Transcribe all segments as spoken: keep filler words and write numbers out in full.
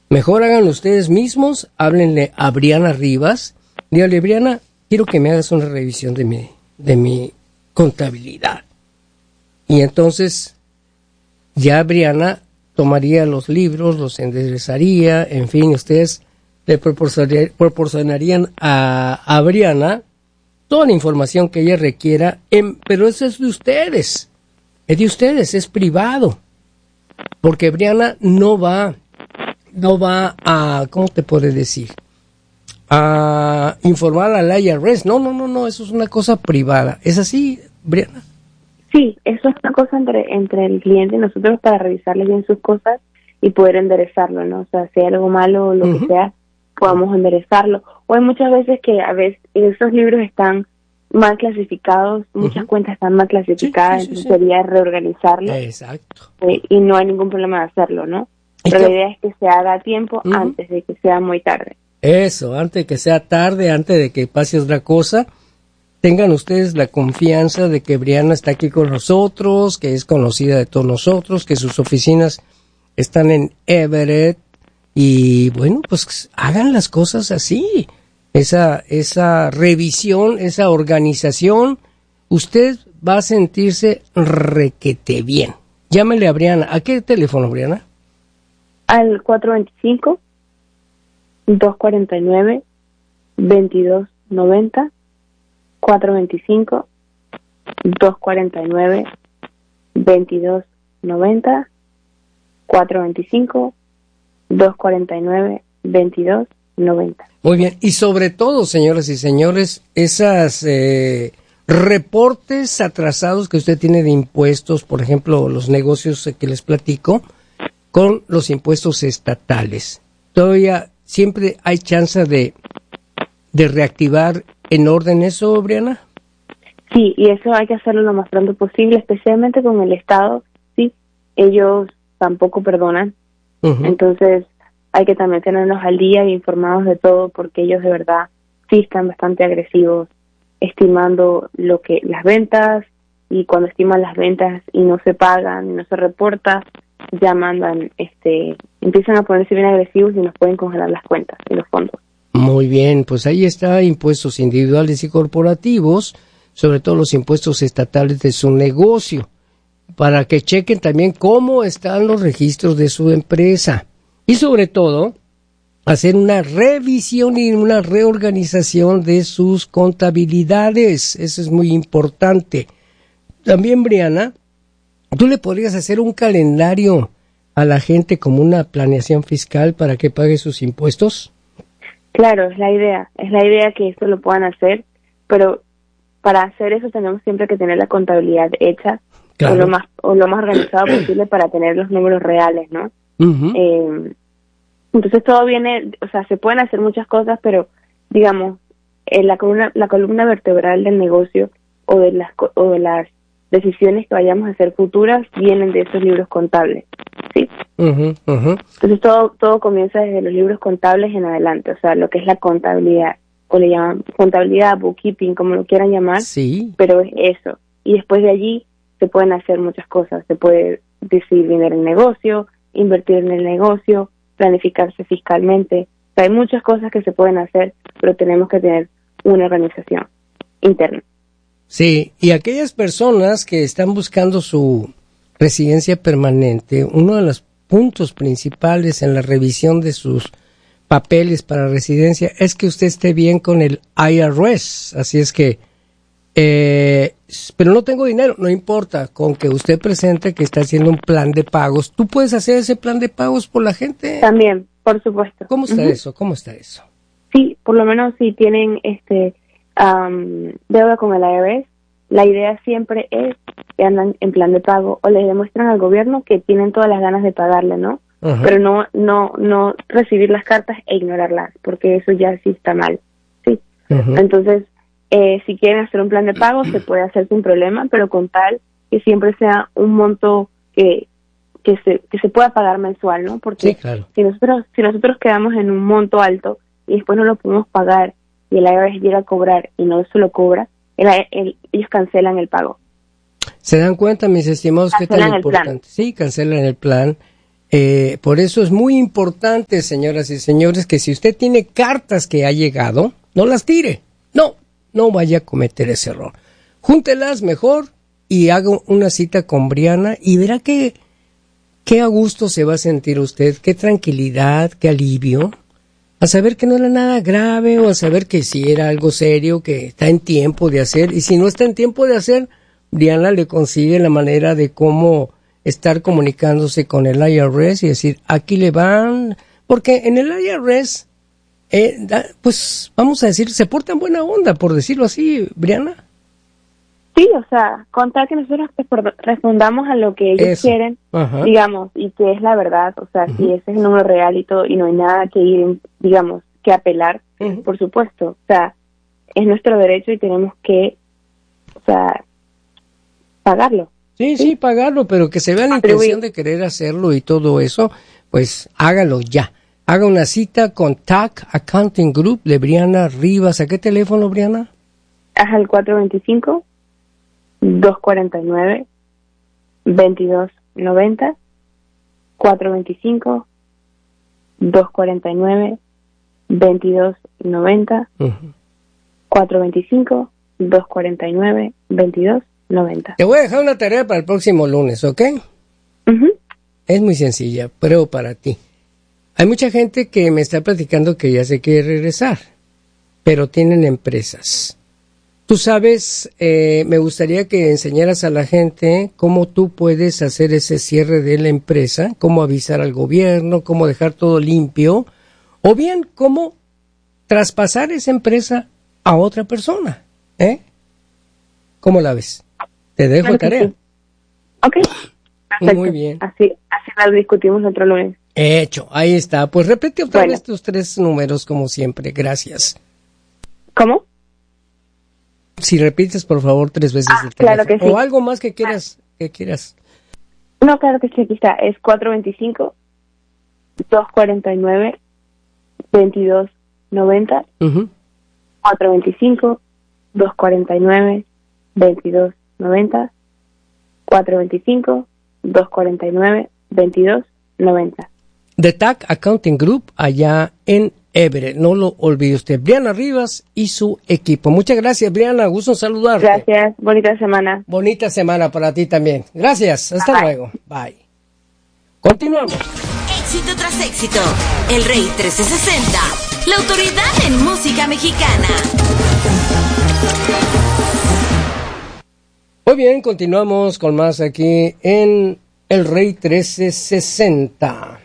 Mejor háganlo ustedes mismos, háblenle a Briana Rivas, dígale, Briana, quiero que me hagas una revisión de mi, de mi contabilidad. Y entonces ya Briana tomaría los libros, los enderezaría, en fin, ustedes le proporcionarían, proporcionarían a, a Briana toda la información que ella requiera, en, pero eso es de ustedes, es de ustedes, es privado, porque Briana no va, no va a, ¿cómo te puedo decir? A informar al I R S, no, no, no, no, eso es una cosa privada, ¿es así, Briana? Sí, eso es una cosa entre entre el cliente y nosotros para revisarle bien sus cosas y poder enderezarlo, ¿no? O sea, si hay algo malo o lo uh-huh. que sea, podamos enderezarlo. O hay muchas veces que a veces esos libros están mal clasificados, muchas uh-huh. cuentas están mal clasificadas, sí, sí, sí, entonces sí. sería reorganizarlo. Exacto. Eh, y no hay ningún problema de hacerlo, ¿no? Pero la idea es que se haga a tiempo uh-huh. antes de que sea muy tarde. Eso, antes de que sea tarde, antes de que pase otra cosa. Tengan ustedes la confianza de que Briana está aquí con nosotros, que es conocida de todos nosotros, que sus oficinas están en Everett y bueno, pues hagan las cosas así. Esa esa revisión, esa organización, usted va a sentirse requete bien. Llámele a Briana. ¿A qué teléfono, Briana? Al cuatro dos cinco, dos cuatro nueve, dos dos nueve cero. cuatro dos cinco, dos cuatro nueve, dos dos nueve cero, cuatro dos cinco, dos cuatro nueve, dos dos nueve cero. Muy bien, y sobre todo, señoras y señores, esas eh, reportes atrasados que usted tiene de impuestos, por ejemplo, los negocios que les platico, con los impuestos estatales. Todavía siempre hay chance de, de reactivar en orden eso, Briana. Sí, y eso hay que hacerlo lo más pronto posible, especialmente con el Estado, sí, ellos tampoco perdonan, uh-huh. entonces hay que también tenernos al día y informados de todo, porque ellos de verdad sí están bastante agresivos, estimando lo que las ventas, y cuando estiman las ventas y no se pagan, y no se reporta, ya mandan, este, empiezan a ponerse bien agresivos y nos pueden congelar las cuentas y los fondos. Muy bien, pues ahí está, impuestos individuales y corporativos, sobre todo los impuestos estatales de su negocio, para que chequen también cómo están los registros de su empresa. Y sobre todo, hacer una revisión y una reorganización de sus contabilidades. Eso es muy importante. También, Briana, ¿tú le podrías hacer un calendario a la gente como una planeación fiscal para que pague sus impuestos? Claro, es la idea, es la idea que esto lo puedan hacer, pero para hacer eso tenemos siempre que tener la contabilidad hecha, claro. o lo más o lo más organizado posible para tener los números reales, ¿no? Uh-huh. Eh, entonces todo viene, o sea, se pueden hacer muchas cosas, pero digamos, eh, la columna la columna vertebral del negocio o de las o de las decisiones que vayamos a hacer futuras vienen de esos libros contables, ¿sí? Uh-huh, uh-huh. Entonces todo todo comienza desde los libros contables en adelante, o sea, lo que es la contabilidad, o le llaman contabilidad, bookkeeping, como lo quieran llamar, sí. pero es eso. Y después de allí se pueden hacer muchas cosas, se puede decidir vender el negocio, invertir en el negocio, planificarse fiscalmente, o sea, hay muchas cosas que se pueden hacer, pero tenemos que tener una organización interna. Sí, y aquellas personas que están buscando su residencia permanente, uno de los puntos principales en la revisión de sus papeles para residencia es que usted esté bien con el I R S, así es que, eh, pero no tengo dinero, no importa, con que usted presente que está haciendo un plan de pagos, ¿tú puedes hacer ese plan de pagos por la gente? También, por supuesto. ¿Cómo está uh-huh. eso? ¿Cómo está eso? Sí, por lo menos si tienen este um, deuda con el I R S, la idea siempre es que andan en plan de pago o le demuestran al gobierno que tienen todas las ganas de pagarle, ¿no? Uh-huh. Pero no no no recibir las cartas e ignorarlas, porque eso ya sí está mal, ¿sí? Uh-huh. Entonces, eh, si quieren hacer un plan de pago, se puede hacer sin problema, pero con tal que siempre sea un monto que que se que se pueda pagar mensual, ¿no? Porque sí, claro. si nosotros si nosotros quedamos en un monto alto y después no lo podemos pagar y el I R S llega a cobrar y no se lo cobra, el, el, ellos cancelan el pago. ¿Se dan cuenta, mis estimados, qué tan importante? Plan. Sí, cancelan el plan. Eh, por eso es muy importante, señoras y señores, que si usted tiene cartas que ha llegado, no las tire. No, no vaya a cometer ese error. Júntelas mejor y haga una cita con Brianna y verá que qué a gusto se va a sentir usted, qué tranquilidad, qué alivio, a saber que no era nada grave o a saber que sí era algo serio, que está en tiempo de hacer. Y si no está en tiempo de hacer, Brianna le consigue la manera de cómo estar comunicándose con el I R S y decir, aquí le van, porque en el I R S, eh, da, pues vamos a decir, se portan buena onda, por decirlo así, Brianna. Sí, o sea, contar que nosotros respondamos a lo que ellos Eso. quieren, Ajá. digamos, y que es la verdad, o sea, uh-huh. si ese es el número real y todo, y no hay nada que ir, digamos, que apelar, uh-huh. por supuesto, o sea, es nuestro derecho y tenemos que, o sea, pagarlo. Sí, sí, sí pagarlo, pero que se vea la intención de querer hacerlo y todo eso, pues hágalo ya. Haga una cita con T A C Accounting Group de Brianna Rivas. ¿A qué teléfono, Brianna? Ajá, el cuatro veinticinco, dos cuarenta y nueve, veintidós noventa, cuatro veinticinco, dos cuarenta y nueve, veintidós noventa, uh-huh. cuatro veinticinco, dos cuarenta y nueve, veintidós noventa. Te voy a dejar una tarea para el próximo lunes, ¿ok? Uh-huh. Es muy sencilla, pero para ti. Hay mucha gente que me está platicando que ya se quiere regresar, pero tienen empresas. Tú sabes, eh, me gustaría que enseñaras a la gente cómo tú puedes hacer ese cierre de la empresa, cómo avisar al gobierno, cómo dejar todo limpio, o bien cómo traspasar esa empresa a otra persona, ¿eh? ¿Cómo la ves? Te dejo claro tarea. Sí. Ok, perfecto. Muy bien. Así, así la discutimos otro lunes. Hecho, ahí está. Pues repite otra bueno. vez tus tres números como siempre. Gracias. ¿Cómo? Si repites, por favor, tres veces ah, el teléfono. Claro que sí. O algo más que quieras. Que quieras. No, claro que sí, aquí está. Es cuatro veinticinco, dos cuarenta y nueve, veintidós noventa. Uh-huh. cuatro veinticinco, dos cuarenta y nueve, veintidós noventa. cuatro veinticinco, dos cuarenta y nueve, veintidós noventa. The T A C Accounting Group allá en Everett. No lo olvide usted. Brianna Rivas y su equipo. Muchas gracias, Brianna. Gusto en saludarte. Gracias. Bonita semana. Bonita semana para ti también. Gracias. Hasta Bye. luego. Bye. Continuamos. Éxito tras éxito. El Rey trescientos sesenta. La autoridad en música mexicana. Muy bien, continuamos con más aquí en El Rey trescientos sesenta.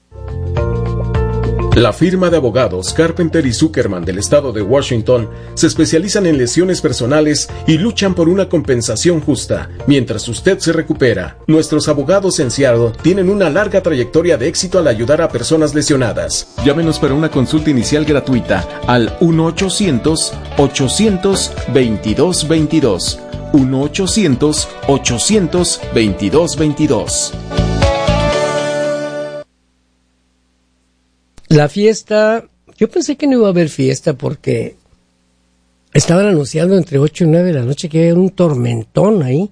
La firma de abogados Carpenter y Zuckerman del estado de Washington se especializan en lesiones personales y luchan por una compensación justa mientras usted se recupera. Nuestros abogados en Seattle tienen una larga trayectoria de éxito al ayudar a personas lesionadas. Llámenos para una consulta inicial gratuita al uno ochocientos, ochocientos, veintidós veintidós. uno ochocientos, ochocientos, veintidós veintidós. La fiesta, yo pensé que no iba a haber fiesta porque estaban anunciando entre ocho y nueve de la noche que había un tormentón ahí,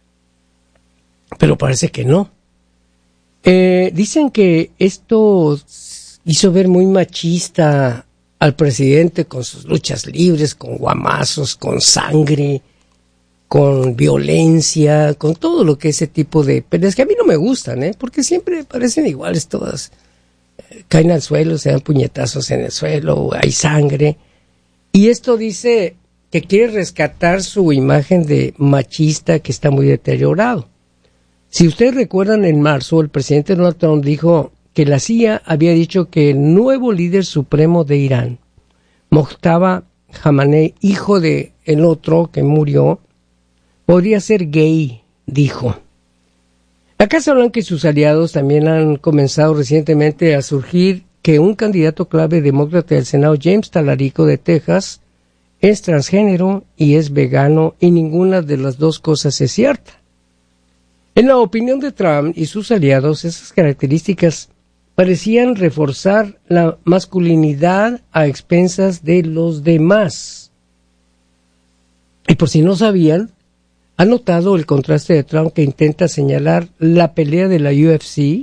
pero parece que no. Eh, dicen que esto hizo ver muy machista al presidente con sus luchas libres, con guamazos, con sangre, con violencia, con todo lo que ese tipo de peleas que a mí no me gustan, ¿eh? Porque siempre parecen iguales todas. Caen al suelo, se dan puñetazos en el suelo, hay sangre. Y esto dice que quiere rescatar su imagen de machista que está muy deteriorado. Si ustedes recuerdan, en marzo el presidente Donald Trump dijo que la C I A había dicho que el nuevo líder supremo de Irán, Mojtaba Khamenei, hijo de el otro que murió, podría ser gay, dijo. La Casa Blanca y sus aliados también han comenzado recientemente a surgir que un candidato clave demócrata del Senado, James Talarico de Texas, es transgénero y es vegano, y ninguna de las dos cosas es cierta. En la opinión de Trump y sus aliados, esas características parecían reforzar la masculinidad a expensas de los demás. Y por si no sabían, ¿han notado el contraste de Trump que intenta señalar la pelea de la U F C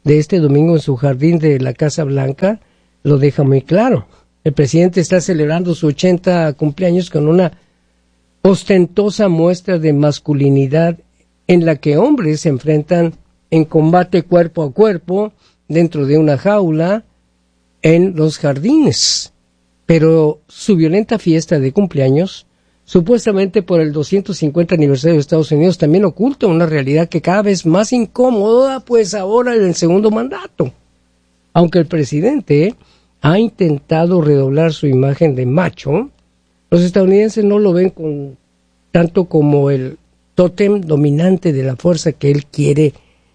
de este domingo en su jardín de la Casa Blanca lo deja muy claro. El presidente está celebrando su ochenta cumpleaños con una ostentosa muestra de masculinidad en la que hombres se enfrentan en combate cuerpo a cuerpo dentro de una jaula en los jardines. Pero su violenta fiesta de cumpleaños, supuestamente por el doscientos cincuenta aniversario de Estados Unidos, también oculta una realidad que cada vez más incómoda, pues ahora en el segundo mandato. Aunque el presidente ha intentado redoblar su imagen de macho, los estadounidenses no lo ven con tanto como el tótem dominante de la fuerza que él quiere,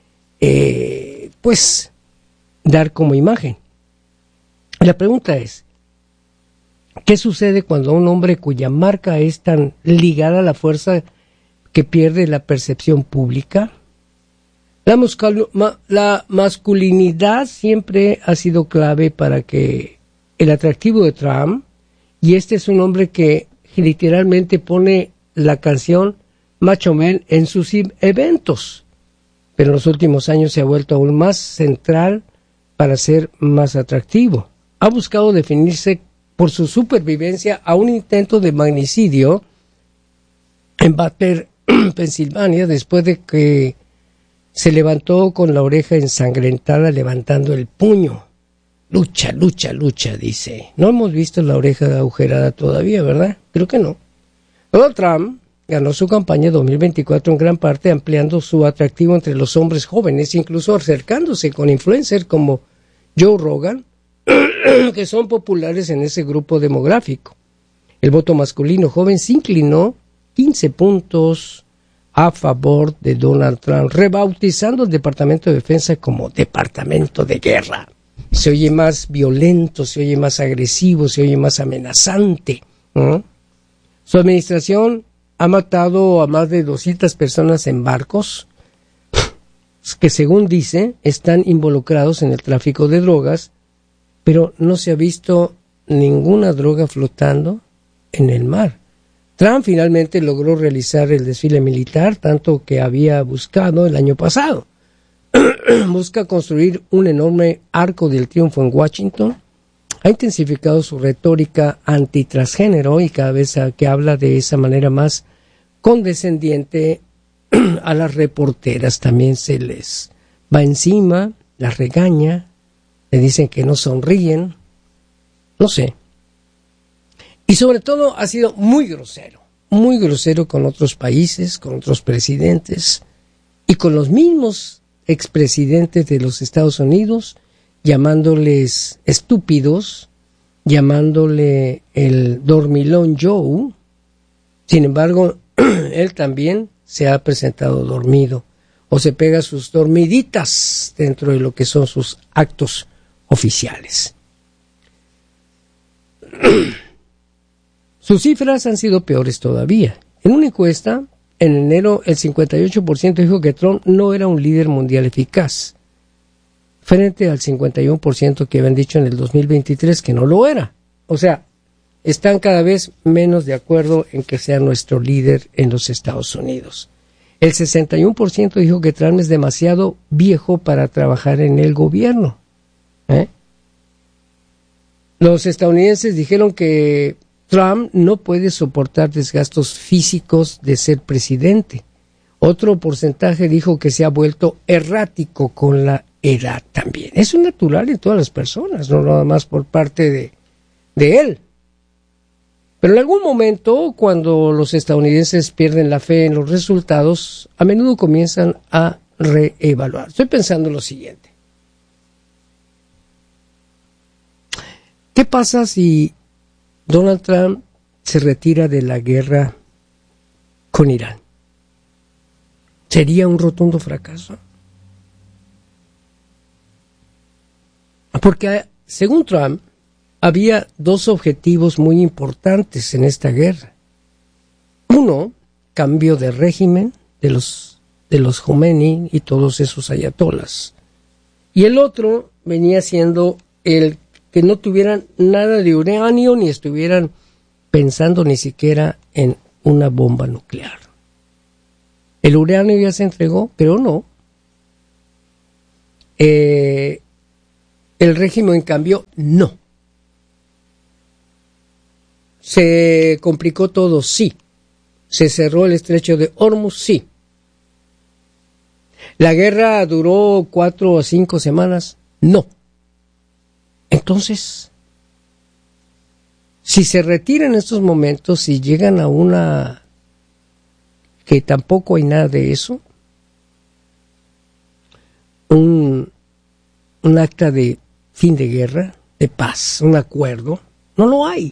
eh, pues, dar como imagen. La pregunta es, ¿qué sucede cuando un hombre cuya marca es tan ligada a la fuerza que pierde la percepción pública? La, muscal- ma- la masculinidad siempre ha sido clave para que el atractivo de Trump, y este es un hombre que literalmente pone la canción Macho Man en sus eventos, pero en los últimos años se ha vuelto aún más central para ser más atractivo. Ha buscado definirse por su supervivencia a un intento de magnicidio en Butler, Pensilvania, después de que se levantó con la oreja ensangrentada levantando el puño. Lucha, lucha, lucha, dice. No hemos visto la oreja agujerada todavía, ¿verdad? Creo que no. Donald Trump ganó su campaña dos mil veinticuatro en gran parte ampliando su atractivo entre los hombres jóvenes, incluso acercándose con influencers como Joe Rogan, que son populares en ese grupo demográfico. El voto masculino joven se inclinó quince puntos a favor de Donald Trump, rebautizando el Departamento de Defensa como Departamento de Guerra. Se oye más violento, se oye más agresivo, se oye más amenazante, ¿no? Su administración ha matado a más de doscientas personas en barcos que, según dice, están involucrados en el tráfico de drogas, pero no se ha visto ninguna droga flotando en el mar. Trump finalmente logró realizar el desfile militar, tanto que había buscado el año pasado. Busca construir un enorme arco del triunfo en Washington. Ha intensificado su retórica antitransgénero y cada vez que habla de esa manera más condescendiente a las reporteras también se les va encima, las regaña, le dicen que no sonríen, no sé. Y sobre todo ha sido muy grosero, muy grosero con otros países, con otros presidentes y con los mismos expresidentes de los Estados Unidos, llamándoles estúpidos, llamándole el dormilón Joe. Sin embargo, él también se ha presentado dormido o se pega sus dormiditas dentro de lo que son sus actos oficiales. Sus cifras han sido peores todavía. En una encuesta, en enero, el cincuenta y ocho por ciento dijo que Trump no era un líder mundial eficaz, frente al cincuenta y uno por ciento que habían dicho en el dos mil veintitrés que no lo era. O sea, están cada vez menos de acuerdo en que sea nuestro líder en los Estados Unidos. El sesenta y uno por ciento dijo que Trump es demasiado viejo para trabajar en el gobierno. ¿Eh? Los estadounidenses dijeron que Trump no puede soportar desgastos físicos de ser presidente. Otro porcentaje dijo que se ha vuelto errático con la edad también. Eso es natural en todas las personas, no nada más por parte de, de él. Pero en algún momento, cuando los estadounidenses pierden la fe en los resultados, a menudo comienzan a reevaluar. Estoy pensando en lo siguiente. ¿Qué pasa si Donald Trump se retira de la guerra con Irán? ¿Sería un rotundo fracaso? Porque, según Trump, había dos objetivos muy importantes en esta guerra. Uno, cambio de régimen de los, de los Khomeini y todos esos ayatolas. Y el otro venía siendo el que no tuvieran nada de uranio ni estuvieran pensando ni siquiera en una bomba nuclear. El uranio ya se entregó, pero no. Eh, ¿El régimen cambió? No. ¿Se complicó todo? Sí. ¿Se cerró el estrecho de Hormuz? Sí. ¿La guerra duró cuatro o cinco semanas? No. Entonces, si se retiran en estos momentos y llegan a una que tampoco hay nada de eso, un, un acta de fin de guerra, de paz, un acuerdo, no lo hay.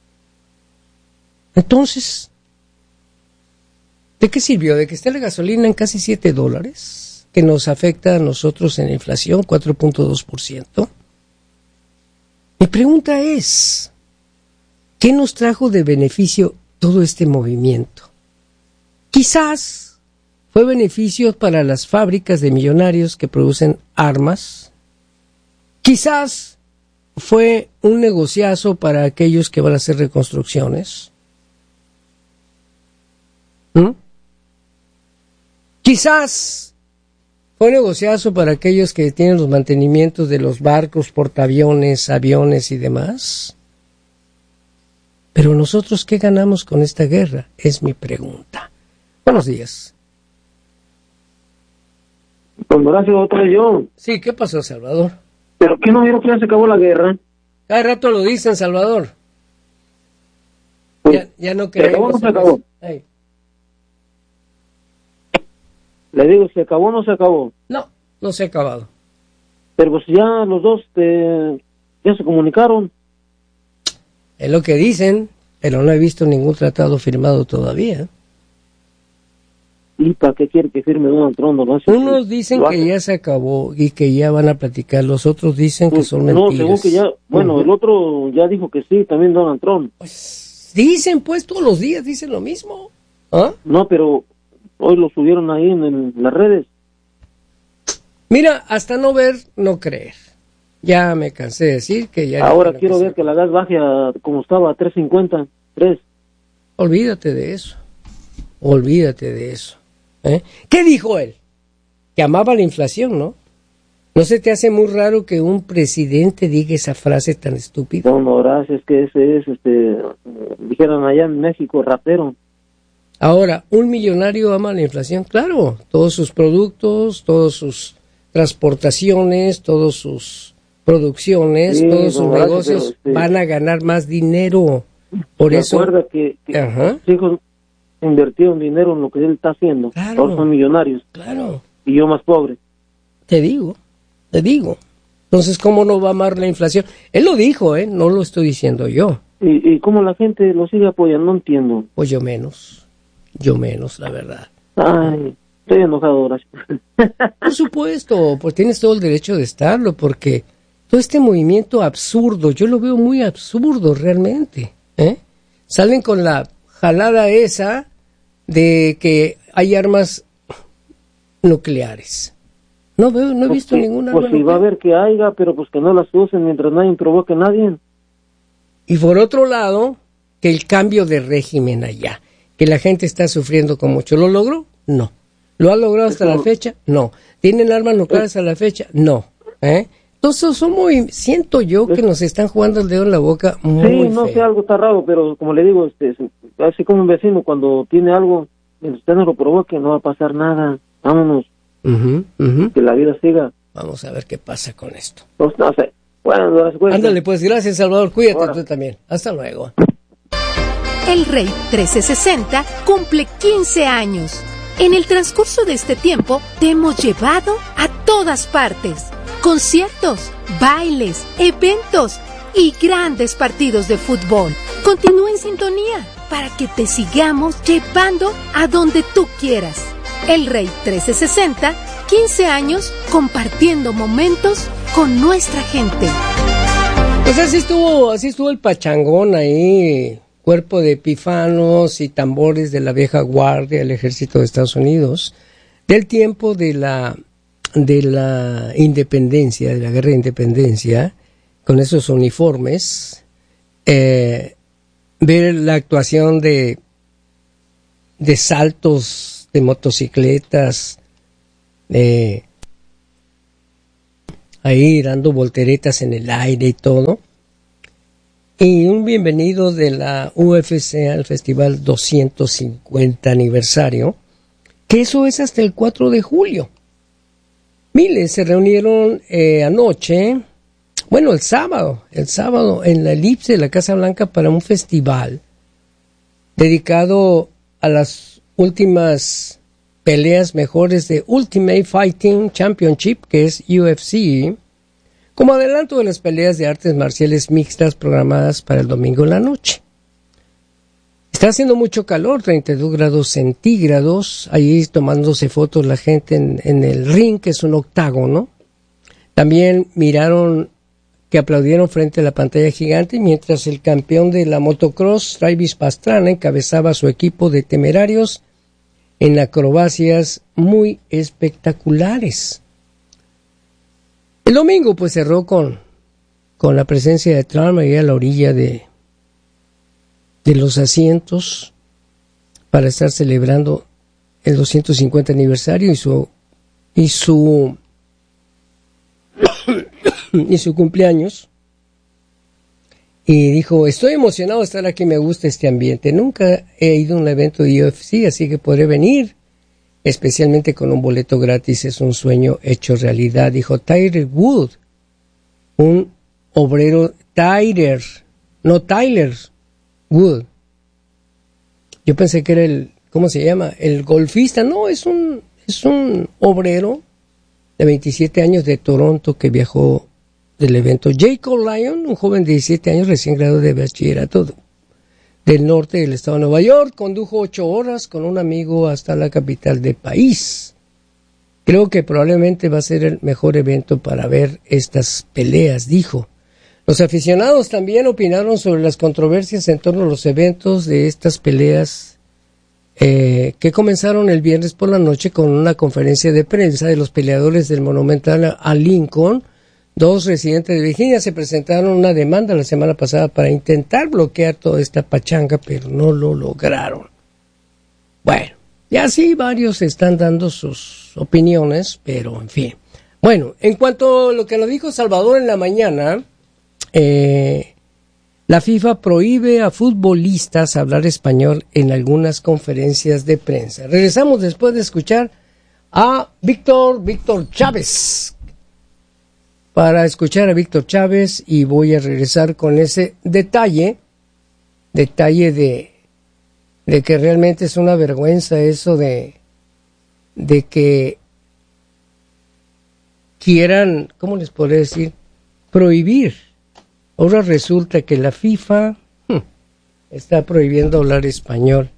Entonces, ¿de qué sirvió? ¿De que esté la gasolina en casi siete dólares? Que nos afecta a nosotros en la inflación, cuatro punto dos por ciento. Mi pregunta es, ¿qué nos trajo de beneficio todo este movimiento? Quizás fue beneficio para las fábricas de millonarios que producen armas. Quizás fue un negociazo para aquellos que van a hacer reconstrucciones. ¿Mm? Quizás fue negociazo para aquellos que tienen los mantenimientos de los barcos, portaaviones, aviones y demás. Pero nosotros, ¿qué ganamos con esta guerra? Es mi pregunta. Buenos días. Don Horacio, otra vez yo. Sí, ¿qué pasó, Salvador? ¿Pero qué no vieron que ya se acabó la guerra? Cada rato lo dicen, Salvador. Pues, ya, ya no ¿se acabó o no se acabó? Ay. Le digo, ¿se acabó o no se acabó? No, no se ha acabado. Pero pues ya los dos te, ya se comunicaron. Es lo que dicen, pero no he visto ningún tratado firmado todavía. ¿Y para qué quiere que firme Donald Trump? ¿No? Unos dicen que ya se acabó y que ya van a platicar, los otros dicen que son mentiras. No, según que ya, bueno, uh-huh. El otro ya dijo que sí, también Donald Trump. Pues dicen, pues todos los días dicen lo mismo. ¿Ah? No, pero hoy lo subieron ahí en, el, en las redes. Mira, hasta no ver, no creer. Ya me cansé de decir que ya... Ahora quiero que ver que la gas baje a, como estaba, a tres cincuenta, tres. Olvídate de eso. Olvídate de eso. ¿Eh? ¿Qué dijo él? Que amaba la inflación, ¿no? ¿No se te hace muy raro que un presidente diga esa frase tan estúpida? No, no, gracias, que ese es, este, dijeron allá en México, rapero. Ahora, ¿un millonario ama la inflación? Claro, todos sus productos, todas sus transportaciones, todas sus producciones, sí, todos sus no, negocios gracias, pero, sí. van a ganar más dinero. Por ¿Se eso... acuerda que, que Ajá. sus hijos invirtieron dinero en lo que él está haciendo? Claro. Ahora son millonarios. Claro. Y yo más pobre. Te digo, te digo. Entonces, ¿cómo no va a amar la inflación? Él lo dijo, ¿eh? No lo estoy diciendo yo. ¿Y, y cómo la gente lo sigue apoyando? No entiendo. Pues yo menos. Yo menos, la verdad. Ay, estoy enojado, Horacio. Por supuesto, pues tienes todo el derecho de estarlo, porque todo este movimiento absurdo, yo lo veo muy absurdo realmente, ¿eh? Salen con la jalada esa de que hay armas nucleares. No veo, no he visto pues, ninguna pues arma si nuclear. va a haber que haya, pero pues que no las usen mientras nadie provoque a nadie. Y por otro lado, que el cambio de régimen allá, que la gente está sufriendo con mucho. ¿Lo logró? No. ¿Lo ha logrado hasta Eso, la fecha? No. ¿Tienen armas nucleares a la fecha? No. ¿Eh? Entonces, son muy, siento yo que nos están jugando el dedo en la boca muy Sí, no feo. sé, algo está raro, pero como le digo, este, así como un vecino, cuando tiene algo, mientras usted no lo provoque, no va a pasar nada. Vámonos. Uh-huh, uh-huh. Que la vida siga. Vamos a ver qué pasa con esto. Pues, no sé. Bueno, bueno, ándale, pues, gracias, Salvador. Cuídate Ahora. Tú también. Hasta luego. El Rey trece sesenta cumple quince años. En el transcurso de este tiempo te hemos llevado a todas partes. Conciertos, bailes, eventos y grandes partidos de fútbol. Continúa en sintonía para que te sigamos llevando a donde tú quieras. El Rey trece sesenta, quince años compartiendo momentos con nuestra gente. Pues así estuvo, así estuvo el pachangón ahí. Cuerpo de pífanos y tambores de la vieja guardia del ejército de Estados Unidos, del tiempo de la de la independencia, de la guerra de independencia, con esos uniformes, eh, ver la actuación de de saltos de motocicletas, eh, ahí dando volteretas en el aire y todo. Y un bienvenido de la U F C al Festival doscientos cincuenta aniversario, que eso es hasta el cuatro de julio. Miles se reunieron eh, anoche, bueno, el sábado, el sábado en la elipse de la Casa Blanca para un festival dedicado a las últimas peleas mejores de Ultimate Fighting Championship, que es U F C, como adelanto de las peleas de artes marciales mixtas programadas para el domingo en la noche. Está haciendo mucho calor, treinta y dos grados centígrados, ahí tomándose fotos la gente en, en el ring, que es un octágono. También miraron que aplaudieron frente a la pantalla gigante mientras el campeón de la motocross, Travis Pastrana, encabezaba a su equipo de temerarios en acrobacias muy espectaculares. El domingo pues cerró con, con la presencia de Trump ahí a la orilla de, de los asientos para estar celebrando el doscientos cincuenta aniversario y su y su y su cumpleaños. Y dijo, estoy emocionado de estar aquí, me gusta este ambiente. Nunca he ido a un evento de U F C, así que podré venir, especialmente con un boleto gratis. Es un sueño hecho realidad, dijo Tyler Wood, un obrero, Tyler, no Tyler Wood. Yo pensé que era el, ¿cómo se llama? El golfista. No, es un, es un obrero de veintisiete años de Toronto que viajó del evento. Jacob Lyon, un joven de diecisiete años recién graduado de bachillerato del norte del estado de Nueva York, condujo ocho horas con un amigo hasta la capital del país. Creo que probablemente va a ser el mejor evento para ver estas peleas, dijo. Los aficionados también opinaron sobre las controversias en torno a los eventos de estas peleas eh, que comenzaron el viernes por la noche con una conferencia de prensa de los peleadores del Monumental a Lincoln. Dos residentes de Virginia se presentaron una demanda la semana pasada para intentar bloquear toda esta pachanga, pero no lo lograron. Bueno, ya sí, varios están dando sus opiniones, pero en fin. Bueno, en cuanto a lo que nos dijo Salvador en la mañana, eh, la FIFA prohíbe a futbolistas hablar español en algunas conferencias de prensa. Regresamos después de escuchar a Víctor, Víctor Chávez, para escuchar a Víctor Chávez, y voy a regresar con ese detalle, detalle de, de que realmente es una vergüenza eso de, de que quieran, ¿cómo les podría decir?, prohibir. Ahora resulta que la FIFA hmm, está prohibiendo hablar español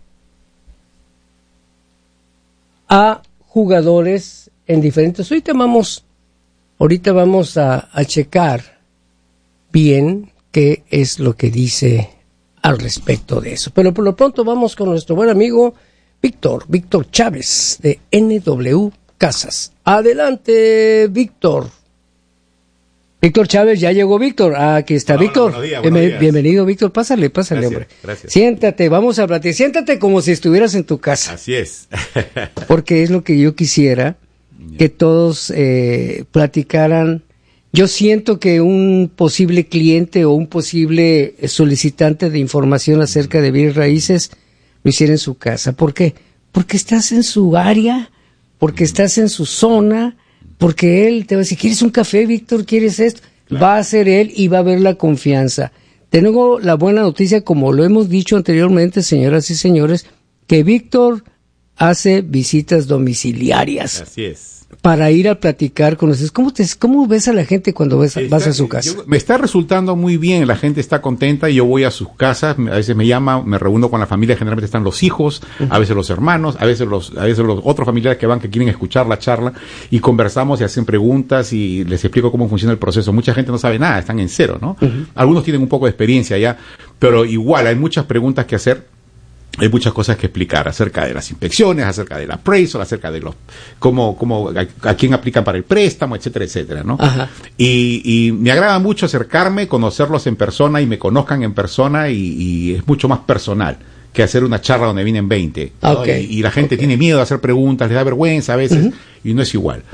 a jugadores en diferentes... Ahorita vamos... Ahorita vamos a, a checar bien qué es lo que dice al respecto de eso. Pero por lo pronto vamos con nuestro buen amigo Víctor, Víctor Chávez de N W Casas. Adelante, Víctor. Víctor Chávez, ya llegó Víctor. Ah, aquí está. Hola, Víctor. Buenos días, buenos días. Bienvenido, Víctor. Pásale, pásale, gracias, hombre. Gracias. Siéntate, vamos a platicar. Siéntate como si estuvieras en tu casa. Así es. Porque es lo que yo quisiera, que todos eh, platicaran. Yo siento que un posible cliente o un posible solicitante de información acerca de bienes raíces lo hiciera en su casa. ¿Por qué? Porque estás en su área, porque estás en su zona, porque él te va a decir, ¿quieres un café, Víctor? ¿Quieres esto? Claro. Va a ser él y va a haber la confianza. Tengo la buena noticia, como lo hemos dicho anteriormente, señoras y señores, que Víctor hace visitas domiciliarias. Así es. Para ir a platicar con ustedes. ¿Cómo, te, cómo ves a la gente cuando ves, está, vas a su casa? Yo, me está resultando muy bien, la gente está contenta, yo voy a sus casas, a veces me llama, me reúno con la familia, generalmente están los hijos, uh-huh. a veces los hermanos, a veces los a veces los otros familiares que van, que quieren escuchar la charla, y conversamos y hacen preguntas y les explico cómo funciona el proceso. Mucha gente no sabe nada, están en cero, ¿no? Uh-huh. Algunos tienen un poco de experiencia ya, pero igual hay muchas preguntas que hacer. Hay muchas cosas que explicar acerca de las inspecciones, acerca del appraisal, acerca de los cómo, cómo a, a quién aplican para el préstamo, etcétera, etcétera, ¿no? Ajá. Y, y me agrada mucho acercarme, conocerlos en persona y me conozcan en persona y, y es mucho más personal que hacer una charla donde vienen veinte. Okay. ¿no? Y, y la gente okay. tiene miedo de hacer preguntas, les da vergüenza a veces uh-huh. y no es igual.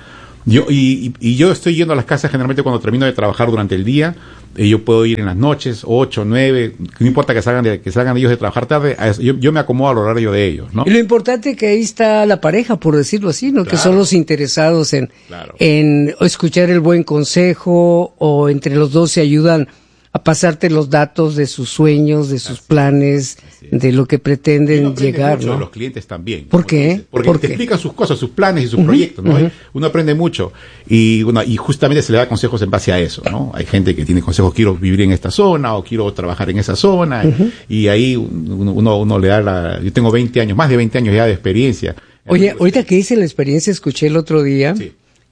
Yo y, y, y yo estoy yendo a las casas generalmente cuando termino de trabajar durante el día. Eh, yo puedo ir en las noches, ocho, nueve, no importa que salgan de, que salgan ellos de trabajar tarde, yo, yo me acomodo al horario de ellos, ¿no? Y lo importante es que ahí está la pareja, por decirlo así, ¿no? Claro. Que son los interesados en, claro. en escuchar el buen consejo, o entre los dos se ayudan a pasarte los datos de sus sueños, de sus así, planes, de lo que pretenden llegar, mucho ¿no? De los clientes también. ¿Por qué? Porque ¿Por te qué? explican sus cosas, sus planes y sus uh-huh, proyectos, ¿no? Uh-huh. Uno aprende mucho y, bueno, y justamente se le da consejos en base a eso, ¿no? Hay gente que tiene consejos, quiero vivir en esta zona o quiero trabajar en esa zona, uh-huh. y, y ahí uno, uno, uno le da la... Yo tengo veinte años, más de veinte años ya de experiencia. Oye, ahorita que hice la experiencia, escuché el otro día sí.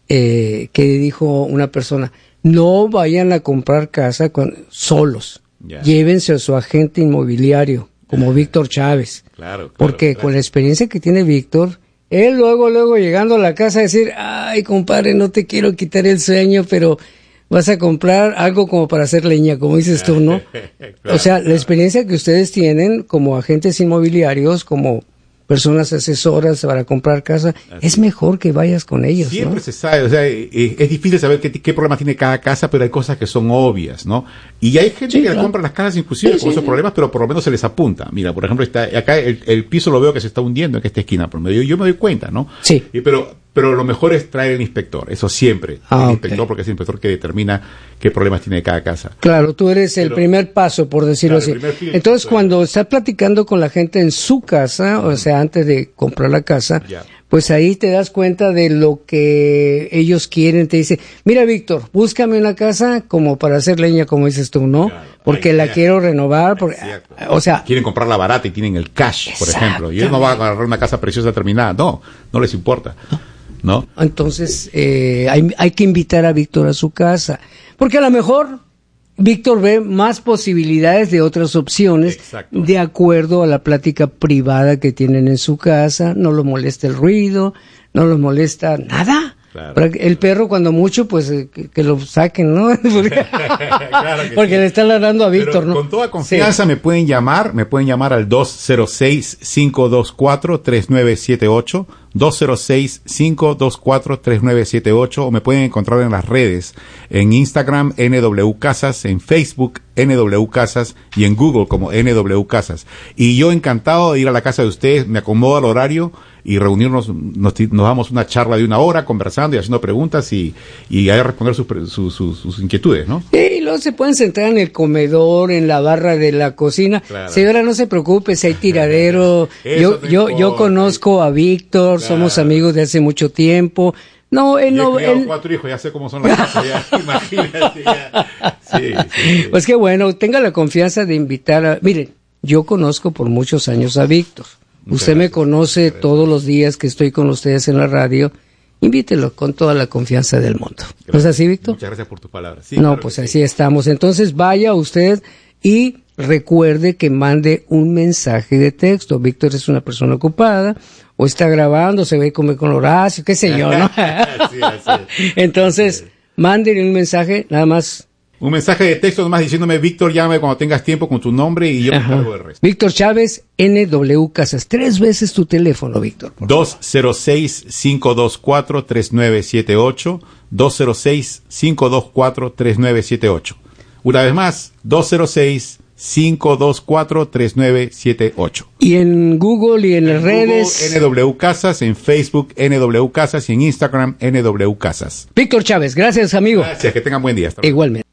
eh, que dijo una persona, no vayan a comprar casa con, solos. Ya. Llévense a su agente inmobiliario, como ya. Víctor Chávez. Claro, claro, porque claro. con la experiencia que tiene Víctor, él luego, luego llegando a la casa a decir, ay, compadre, no te quiero quitar el sueño, pero vas a comprar algo como para hacer leña, como dices tú, ¿no? Claro, o sea, claro. La experiencia que ustedes tienen como agentes inmobiliarios, como personas asesoras para comprar casa, así es mejor que vayas con ellos, siempre ¿no? se sabe, o sea, es, es difícil saber qué, qué problema tiene cada casa, pero hay cosas que son obvias, ¿no? Y hay gente sí, que claro. compra las casas inclusive sí, con sí, esos sí. problemas, pero por lo menos se les apunta. Mira, por ejemplo, está acá el, el piso lo veo que se está hundiendo en esta esquina, por medio. Yo me doy cuenta, ¿no? Sí. Y, pero pero lo mejor es traer el inspector, eso siempre, ah, el okay. inspector, porque es el inspector que determina qué problemas tiene cada casa. Claro, tú eres el pero, primer paso, por decirlo claro, así. Entonces, cuando estás platicando con la gente en su casa, uh-huh. o sea, antes de comprar la casa, yeah. pues ahí te das cuenta de lo que ellos quieren. Te dice, mira, Víctor, búscame una casa como para hacer leña, como dices tú, ¿no? Claro. Porque Ay, la yeah. quiero renovar. Porque, o sea, quieren comprarla barata y tienen el cash, por ejemplo. Y ellos no van a agarrar una casa preciosa terminada. No, no les importa. ¿No? Entonces, eh, hay, hay que invitar a Víctor a su casa, porque a lo mejor Víctor ve más posibilidades de otras opciones. Exacto. De acuerdo a la plática privada que tienen en su casa. No lo molesta el ruido, no lo molesta nada. Claro, el perro cuando mucho pues que, que lo saquen, ¿no? Porque, claro porque sí. le están ladrando a Víctor, Pero ¿no? Con toda confianza sí. me pueden llamar, me pueden llamar al dos cero seis, cinco dos cuatro, tres nueve siete ocho, dos cero seis, cinco dos cuatro, tres nueve siete ocho, o me pueden encontrar en las redes, en Instagram N W Casas, en Facebook N W Casas y en Google como N W Casas. Y yo encantado de ir a la casa de ustedes, me acomodo al horario y reunirnos, nos, nos damos una charla de una hora conversando y haciendo preguntas y, y ahí responder sus, sus, sus, sus inquietudes, ¿no? Sí, y luego se pueden sentar en el comedor, en la barra de la cocina. Claro. Señora, no se preocupe, si hay tiradero. yo yo yo conozco a Víctor, claro. somos amigos de hace mucho tiempo. No, él no. He él... cuatro hijos, ya sé cómo son las cosas, ya, imagínate. Ya. Sí, sí, sí. Pues qué bueno, tenga la confianza de invitar a. Miren, yo conozco por muchos años a Víctor. Muchas Usted gracias. Me conoce gracias. Todos los días que estoy con ustedes en la radio. Invítelo con toda la confianza del mundo. Gracias. ¿No es así, Víctor? Muchas gracias por tus palabras. Sí, no, claro pues sí. así estamos. Entonces vaya usted y recuerde que mande un mensaje de texto. Víctor es una persona ocupada, o está grabando, se ve comer con Horacio, qué sé yo, ¿no? sí, así. Entonces, sí. Mándenle un mensaje, nada más. Un mensaje de texto nomás diciéndome, Víctor, llámame cuando tengas tiempo con tu nombre y yo me encargo del resto. Víctor Chávez, N W Casas. Tres veces tu teléfono, Víctor. dos cero seis, cinco dos cuatro, tres nueve siete ocho. dos cero seis, cinco dos cuatro, tres nueve siete ocho. Una vez más, dos cero seis, cinco dos cuatro, tres nueve siete ocho. Y en Google y en, en las Google, redes. N W Casas, en Facebook N W Casas y en Instagram N W Casas. Víctor Chávez, gracias, amigo. Gracias, que tengan buen día. Hasta Igualmente.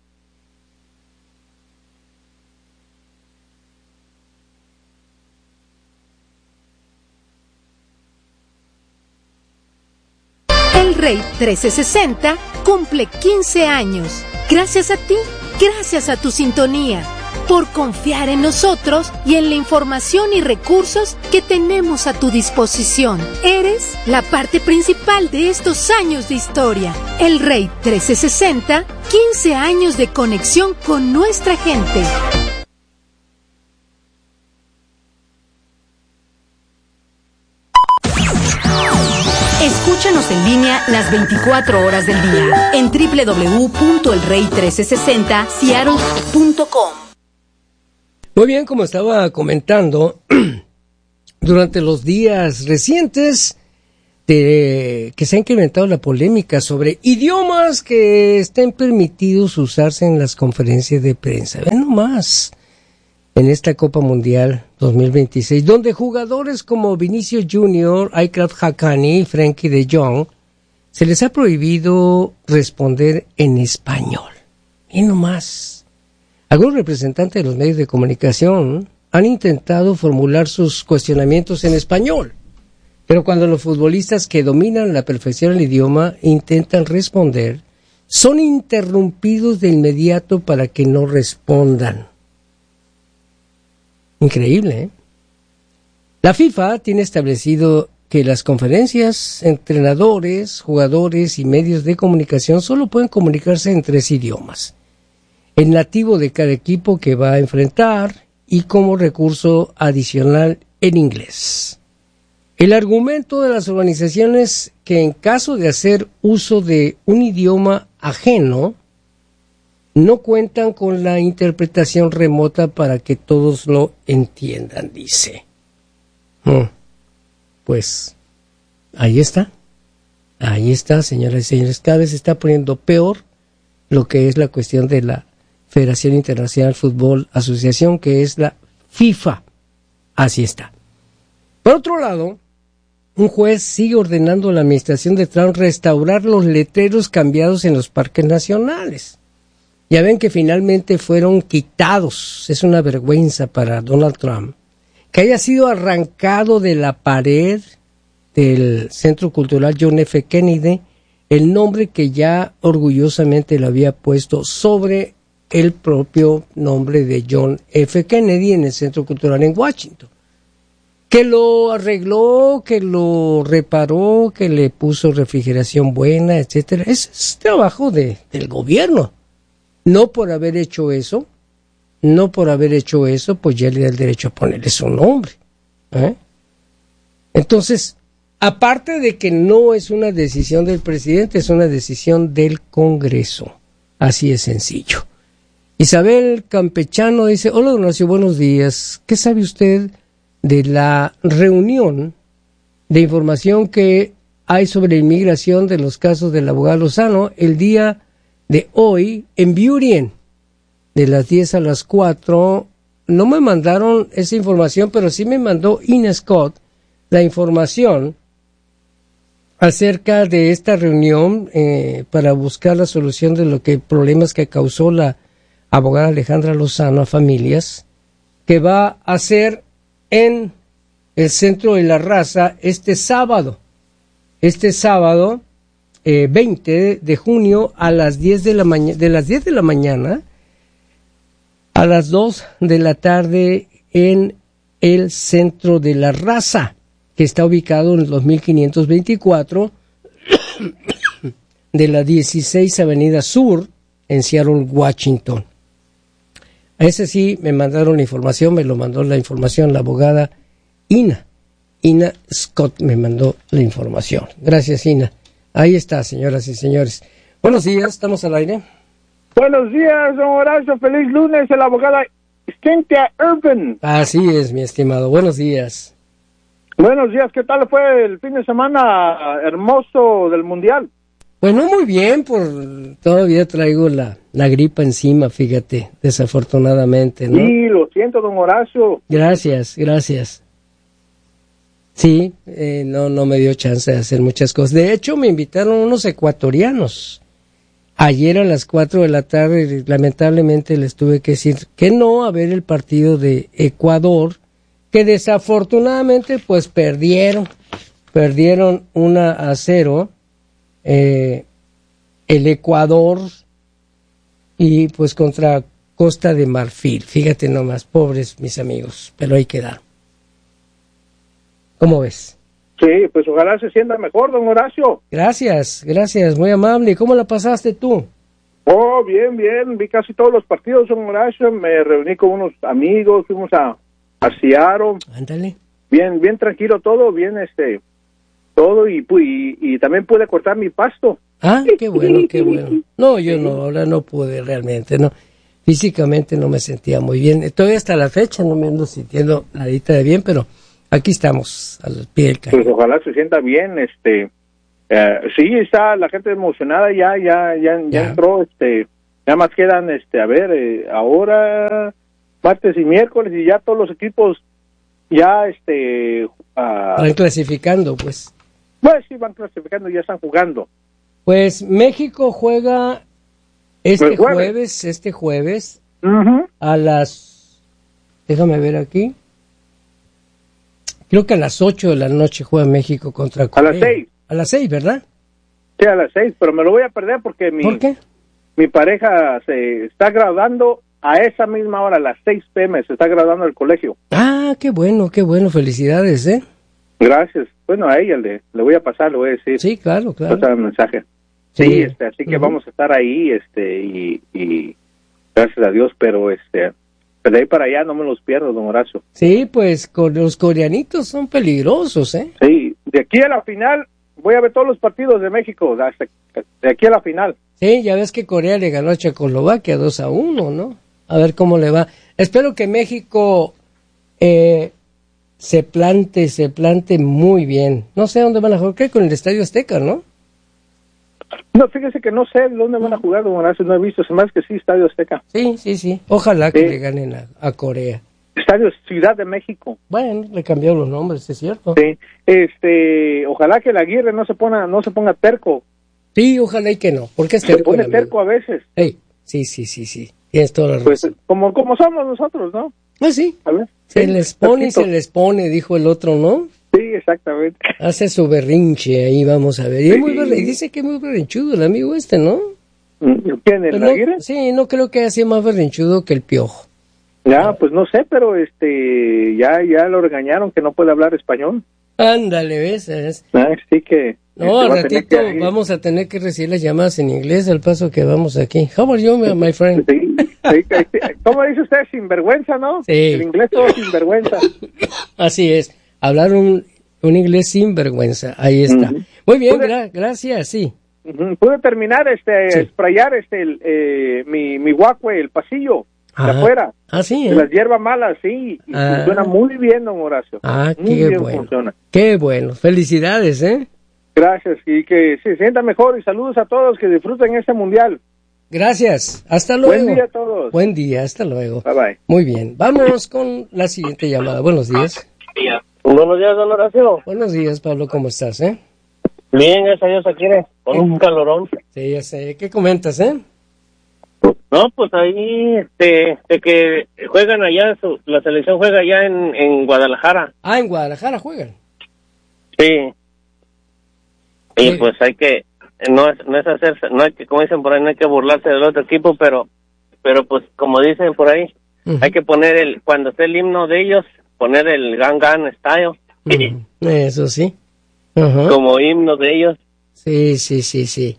El Rey trescientos sesenta cumple quince años. Gracias a ti, gracias a tu sintonía, por confiar en nosotros y en la información y recursos que tenemos a tu disposición. Eres la parte principal de estos años de historia. El Rey trescientos sesenta, quince años de conexión con nuestra gente. Escúchanos en línea las veinticuatro horas del día en doble u doble u doble u punto el rey trece sesenta seattle punto com. Muy bien, como estaba comentando, durante los días recientes de, que se ha incrementado la polémica sobre idiomas que estén permitidos usarse en las conferencias de prensa. Ven nomás, en esta Copa Mundial dos mil veintiséis, donde jugadores como Vinicius Junior, Achraf Hakimi y Frenkie de Jong se les ha prohibido responder en español. Ven nomás. Algunos representantes de los medios de comunicación han intentado formular sus cuestionamientos en español, pero cuando los futbolistas que dominan a la perfección el idioma intentan responder, son interrumpidos de inmediato para que no respondan. Increíble, ¿eh? La FIFA tiene establecido que las conferencias, entrenadores, jugadores y medios de comunicación solo pueden comunicarse en tres idiomas: el nativo de cada equipo que va a enfrentar y como recurso adicional en inglés. El argumento de las organizaciones que en caso de hacer uso de un idioma ajeno, no cuentan con la interpretación remota para que todos lo entiendan, dice. Hmm. Pues, ahí está. Ahí está, señoras y señores. Cada vez se está poniendo peor lo que es la cuestión de la Federación Internacional de Fútbol Asociación, que es la FIFA. Así está. Por otro lado, un juez sigue ordenando a la administración de Trump restaurar los letreros cambiados en los parques nacionales. Ya ven que finalmente fueron quitados. Es una vergüenza para Donald Trump que haya sido arrancado de la pared del Centro Cultural John F. Kennedy el nombre que ya orgullosamente le había puesto sobre el propio nombre de John F. Kennedy en el Centro Cultural en Washington. Que lo arregló, que lo reparó, que le puso refrigeración buena, etcétera. Es, es trabajo de, del gobierno. No por haber hecho eso, no por haber hecho eso, pues ya le da el derecho a ponerle su nombre. ¿eh? Entonces, aparte de que no es una decisión del presidente, es una decisión del Congreso. Así es sencillo. Isabel Campechano dice: hola, don Horacio, buenos días. ¿Qué sabe usted de la reunión de información que hay sobre inmigración de los casos del abogado Lozano el día de hoy en Burien, de las diez a las cuatro? No me mandaron esa información, pero sí me mandó Ina Scott la información acerca de esta reunión eh, para buscar la solución de lo que problemas que causó la abogada Alejandra Lozano a familias, que va a ser en el Centro de la Raza este sábado, este sábado eh, veinte de junio a las diez de la mañana, de las diez de la mañana a las dos de la tarde en el Centro de la Raza, que está ubicado en el dos mil quinientos veinticuatro de la dieciséis Avenida Sur en Seattle, Washington. Ese sí me mandaron la información, me lo mandó la información la abogada Ina. Ina Scott me mandó la información. Gracias, Ina. Ahí está, señoras y señores. Buenos días, estamos al aire. Buenos días, don Horacio. Feliz lunes, la abogada Cynthia Urban. Así es, mi estimado. Buenos días. Buenos días, ¿qué tal fue el fin de semana hermoso del Mundial? Bueno, muy bien, por todavía traigo la, la gripa encima, fíjate, desafortunadamente, ¿no? Sí, lo siento, don Horacio. Gracias, gracias. Sí, eh, no, no me dio chance de hacer muchas cosas. De hecho, me invitaron unos ecuatorianos. Ayer a las cuatro de la tarde, lamentablemente les tuve que decir que no a ver el partido de Ecuador, que desafortunadamente pues perdieron, perdieron una a cero. Eh, el Ecuador y pues contra Costa de Marfil. Fíjate nomás, pobres mis amigos, pero ahí quedaron. ¿Cómo ves? Sí, pues ojalá se sienta mejor, don Horacio. Gracias, gracias, muy amable. ¿Cómo la pasaste tú? Oh, bien, bien, vi casi todos los partidos, don Horacio. Me reuní con unos amigos, fuimos a, a Seattle. Ándale. Bien, bien tranquilo todo, bien este... todo y, y, y también pude cortar mi pasto. Ah, qué bueno, qué bueno. No, yo no, ahora no pude realmente, no. Físicamente no me sentía muy bien. Todavía hasta la fecha no me ando sintiendo nadita de bien, pero aquí estamos, al pie del cañón. Pues ojalá se sienta bien, este, eh, sí, está la gente emocionada, ya, ya, ya, ya, ya entró, este, nada más quedan, este, a ver, eh, ahora, martes y miércoles, y ya todos los equipos, ya, este, uh, van clasificando, pues. Pues sí, van clasificando, ya están jugando. Pues México juega este jueves. jueves, este jueves, uh-huh. a las, déjame ver aquí, creo que a las ocho de la noche juega México contra Corea. A las seis. A las seis, ¿verdad? Sí, a las seis, pero me lo voy a perder porque mi, ¿Por qué? mi pareja se está graduando a esa misma hora, a las seis pm, se está graduando del colegio. Ah, qué bueno, qué bueno, felicidades, ¿eh? Gracias. Bueno, a ella le, le voy a pasar, le voy a decir. Sí, claro, claro. Pasar el mensaje. Sí, sí este, así que uh-huh. vamos a estar ahí, este, y, y gracias a Dios, pero este... Pero de ahí para allá no me los pierdo, don Horacio. Sí, pues con los coreanitos son peligrosos, ¿eh? Sí, de aquí a la final voy a ver todos los partidos de México, hasta de aquí a la final. Sí, ya ves que Corea le ganó a Checoslovaquia dos a uno, ¿no? A ver cómo le va. Espero que México eh, se plante, se plante muy bien. No sé dónde van a jugar, creo que con el Estadio Azteca, ¿no? No, fíjese que no sé dónde van a jugar, don Horacio, no he visto, se me hace que sí, Estadio Azteca. Sí, sí, sí, ojalá que sí. le ganen a, a Corea. Estadio Ciudad de México. Bueno, le cambiaron los nombres, es cierto. Sí, este, ojalá que el Aguirre no se ponga, no se ponga terco. Sí, ojalá y que no, porque es terco. Se pone terco a veces. Hey, sí, sí, sí, sí, tienes toda la razón. Pues como, como somos nosotros, ¿no? Ah, sí, a ver, se sí, les pone terquito. y se les pone, dijo el otro, ¿no? Sí, exactamente. Hace su berrinche, ahí vamos a ver. Y, sí. es muy berre- y dice que es muy berrinchudo el amigo este, ¿no? ¿Quién, el no, Aguirre? Sí, no creo que haya sido más berrinchudo que el Piojo. Ya, pues no sé, pero este, ya, ya lo regañaron que no puede hablar español. Ándale, ¿ves? Es... Así que... No, este, al ratito que... vamos a tener que recibir las llamadas en inglés al paso que vamos aquí. How are you, my friend? Sí, sí, sí. ¿Cómo dice usted? Sinvergüenza, ¿no? Sí. El inglés todo sinvergüenza. Así es, hablar un, un inglés sin vergüenza, ahí está. Uh-huh. Muy bien, gra- gracias, sí. Uh-huh. Pude terminar, este, sí. sprayar este, el, eh, mi, mi walkway, el pasillo. De afuera. Ah, sí, ¿eh? Las hierbas malas, sí. Y ah. funciona muy bien, don Horacio. Ah, muy qué bien bueno. Funciona. Qué bueno. Felicidades, ¿eh? Gracias. Y que se sienta mejor. Y saludos a todos que disfruten este mundial. Gracias. Hasta luego. Buen día a todos. Buen día. Hasta luego. Bye bye. Muy bien. Vamos con la siguiente llamada. Buenos días. Buenos días, don Horacio. Buenos días, Pablo. ¿Cómo estás, eh? Bien, gracias a Dios aquí, con un calorón. Sí, ya sé. ¿Qué comentas, eh? No, pues ahí, este, de que juegan allá, su, la selección juega allá en, en Guadalajara. Ah, en Guadalajara juegan. Sí. Y sí. Pues hay que, no es, no es hacerse, no hay que, como dicen por ahí, no hay que burlarse del otro equipo, pero, pero pues como dicen por ahí, uh-huh. hay que poner el, cuando esté el himno de ellos, poner el Gangnam Style. Uh-huh. Eso sí. Uh-huh. Como himno de ellos. Sí, sí, sí, sí.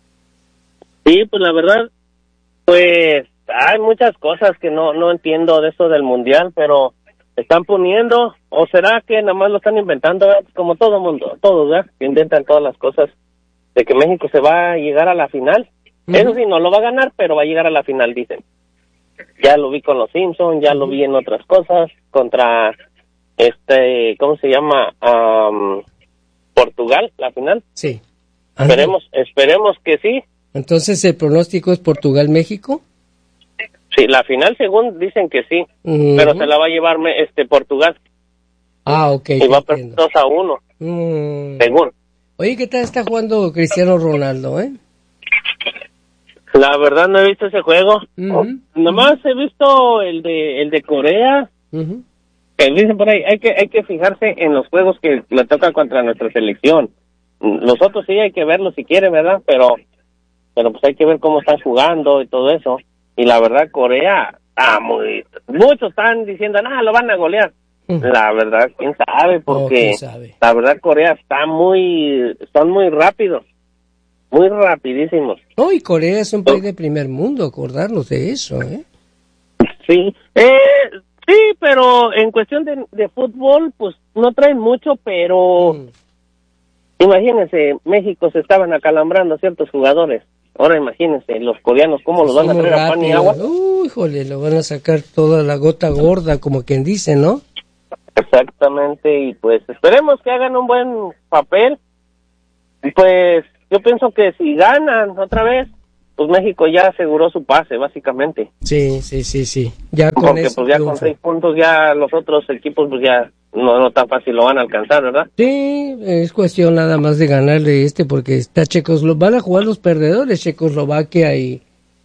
Sí, pues la verdad, pues hay muchas cosas que no no entiendo de eso del mundial, pero están poniendo, o será que nada más lo están inventando, ¿verdad? Como todo mundo, todos, ¿verdad? Que intentan todas las cosas de que México se va a llegar a la final. Uh-huh. Eso sí, no lo va a ganar, pero va a llegar a la final, dicen. Ya lo vi con los Simpsons, ya uh-huh. lo vi en otras cosas, contra este, ¿cómo se llama? Um, Portugal, la final. Sí. Esperemos, esperemos que sí. Entonces, ¿el pronóstico es Portugal-México? Sí, la final según dicen que sí, uh-huh. pero se la va a llevar este Portugal. Ah, ok. Y va a perder dos a uno, uh-huh. según. Oye, ¿qué tal está jugando Cristiano Ronaldo, eh? La verdad no he visto ese juego. Uh-huh. Nomás he visto el de el de Corea. Uh-huh. Que dicen por ahí, hay que hay que fijarse en los juegos que le tocan contra nuestra selección. Los otros sí hay que verlos si quiere, ¿verdad? Pero pero pues hay que ver cómo están jugando y todo eso. Y la verdad, Corea, ah, muy, muchos están diciendo, ah, lo van a golear. Uh-huh. La verdad, quién sabe, porque oh, ¿quién sabe? La verdad, Corea está muy, son muy rápidos, muy rapidísimos. Oh, y Corea es un país de primer mundo, acordarnos de eso, ¿eh? Sí, eh, sí, pero en cuestión de, de fútbol, pues no traen mucho, pero uh-huh. imagínense, México se estaban acalambrando ciertos jugadores. Ahora imagínense, los coreanos, ¿cómo los van a traer a pan y agua? Uy, híjole, lo van a sacar toda la gota gorda, como quien dice, ¿no? Exactamente, y pues esperemos que hagan un buen papel. Y pues yo pienso que si ganan otra vez, pues México ya aseguró su pase, básicamente. Sí, sí, sí, sí. Ya con Porque eso, pues ya triunfo. con seis puntos ya los otros equipos pues ya no, no tan fácil lo van a alcanzar, ¿verdad? Sí, es cuestión nada más de ganarle este, porque está Checoslovaquia, van a jugar los perdedores, Checoslovaquia y,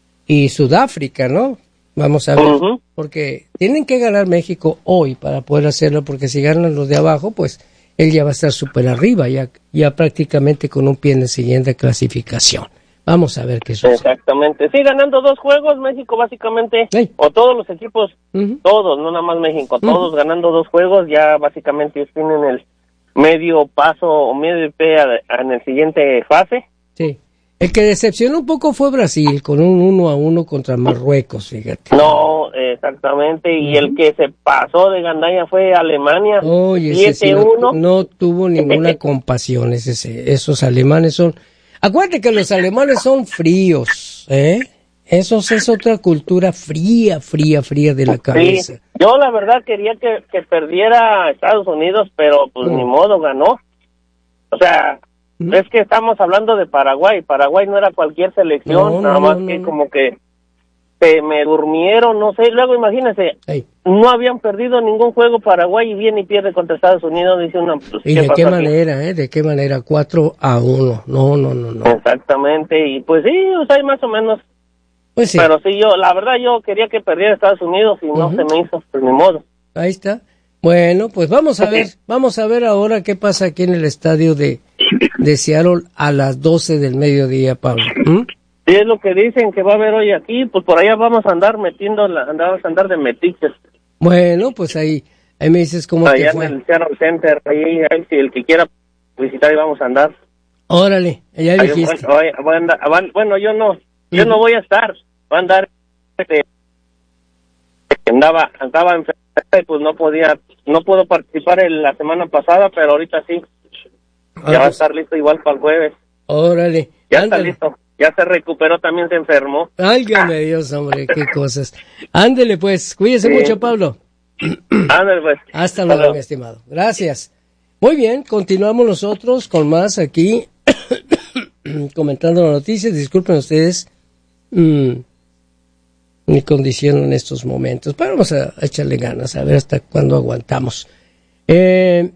y Sudáfrica, ¿no? Vamos a ver, uh-huh. porque tienen que ganar México hoy para poder hacerlo, porque si ganan los de abajo, pues él ya va a estar súper arriba, ya, ya prácticamente con un pie en la siguiente clasificación. Vamos a ver qué sucede. Exactamente. Sí, ganando dos juegos, México básicamente, sí. o todos los equipos, uh-huh. todos, no nada más México, uh-huh. todos ganando dos juegos, ya básicamente tienen el medio paso o medio pie en el siguiente fase. Sí. El que decepcionó un poco fue Brasil, con un uno a uno contra Marruecos, fíjate. No, exactamente, y uh-huh. el que se pasó de gandalla fue Alemania, Oye, siete uno. Sí, no, no tuvo ninguna compasión, ese, esos alemanes son... Acuérdate que los alemanes son fríos, ¿eh? Eso es otra cultura fría, fría, fría de la cabeza. Sí, yo la verdad quería que, que perdiera Estados Unidos, pero pues uh-huh. ni modo, ganó. O sea... Es que estamos hablando de Paraguay. Paraguay no era cualquier selección, no, nada no, más no, que no. como que se me durmieron, no sé. Luego imagínense, Ay. no habían perdido ningún juego Paraguay y viene y pierde contra Estados Unidos. Dice una. Pues, ¿Y de qué manera, aquí? eh? ¿De qué manera? cuatro a uno. No, no, no, no. Exactamente. Y pues sí, o sea, más o menos. Pues sí. Pero sí, yo, la verdad, yo quería que perdiera Estados Unidos y no uh-huh. se me hizo, pues ni modo. Ahí está. Bueno, pues vamos a ver, vamos a ver ahora qué pasa aquí en el estadio de, de Seattle a las doce del mediodía, Pablo. ¿Mm? Sí, es lo que dicen que va a haber hoy aquí, pues por allá vamos a andar metiendo, la, andamos a andar de metiches. Bueno, pues ahí, ahí me dices cómo allá te fue. En el Seattle Center, ahí, ahí, si el que quiera visitar, ahí vamos a andar. Órale, ya dijiste. Bueno, voy a andar, bueno, yo no, yo uh-huh. no voy a estar, voy a andar, este, andaba, andaba enfermo. Pues no podía, no puedo participar en la semana pasada, pero ahorita sí. Ah, ya va a estar listo igual para el jueves. Órale. Ya Ándale. Está listo. Ya se recuperó, también se enfermó. Álgame Dios, hombre, qué cosas. Ándele pues, cuídese sí. mucho, Pablo. Ándele pues. Hasta luego, Hello. mi estimado. Gracias. Muy bien, continuamos nosotros con más aquí, comentando las noticias. Disculpen ustedes. Mm. mi condición en estos momentos, pero vamos a echarle ganas, a ver hasta cuándo aguantamos. Eh,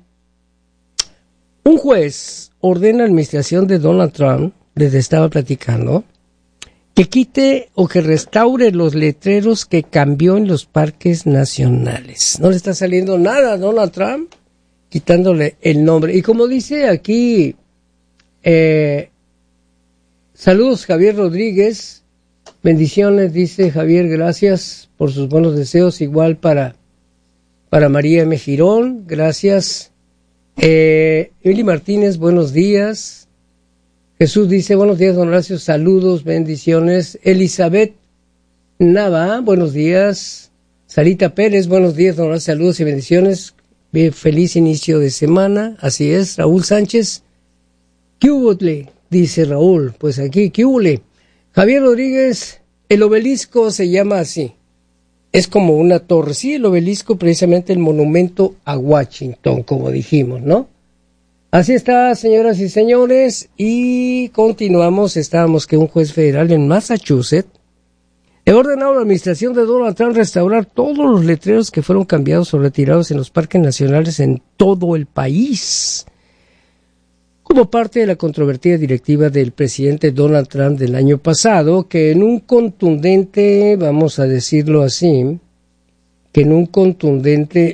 un juez ordena a la administración de Donald Trump, les estaba platicando, que quite o que restaure los letreros que cambió en los parques nacionales. No le está saliendo nada a Donald Trump, quitándole el nombre. Y como dice aquí, eh, saludos Javier Rodríguez, bendiciones, dice Javier, gracias por sus buenos deseos, igual para, para María M. Girón, gracias. Eh, Eli Martínez, buenos días. Jesús dice, buenos días, don Horacio, saludos, bendiciones. Elizabeth Nava, buenos días. Sarita Pérez, buenos días, don Horacio, saludos y bendiciones. Bien, feliz inicio de semana, así es. Raúl Sánchez, ¿qué hubo, dice Raúl? Pues aquí, ¿qué hubo? Javier Rodríguez, el obelisco se llama así, es como una torre, sí, el obelisco, precisamente el monumento a Washington, como dijimos, ¿no? Así está, señoras y señores, y continuamos, estábamos que un juez federal en Massachusetts he ordenado a la administración de Donald Trump restaurar todos los letreros que fueron cambiados o retirados en los parques nacionales en todo el país, como parte de la controvertida directiva del presidente Donald Trump del año pasado, que en un contundente, vamos a decirlo así, que en un contundente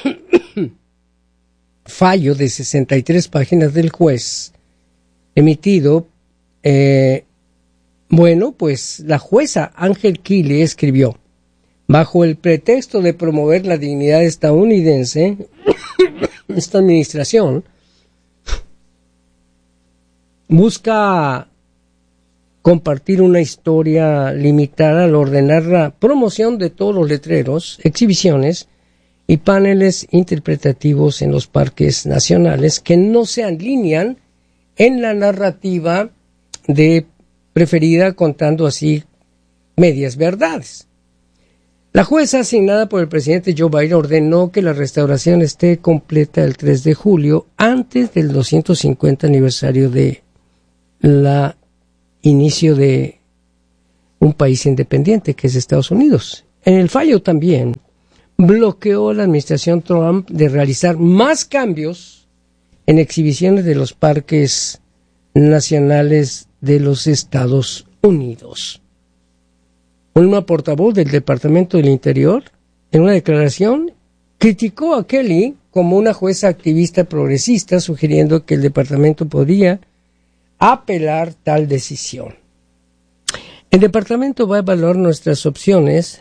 fallo de sesenta y tres páginas del juez emitido, eh, bueno, pues la jueza Ángel Kille escribió, bajo el pretexto de promover la dignidad estadounidense, esta administración busca compartir una historia limitada al ordenar la promoción de todos los letreros, exhibiciones y paneles interpretativos en los parques nacionales que no se alinean en la narrativa de preferida, contando así medias verdades. La jueza asignada por el presidente Joe Biden ordenó que la restauración esté completa el tres de julio, antes del doscientos cincuenta aniversario de la inicio de un país independiente, que es Estados Unidos. En el fallo también bloqueó a la administración Trump de realizar más cambios en exhibiciones de los parques nacionales de los Estados Unidos. Una portavoz del Departamento del Interior, en una declaración, criticó a Kelly como una jueza activista progresista, sugiriendo que el departamento podría apelar tal decisión. El departamento va a evaluar nuestras opciones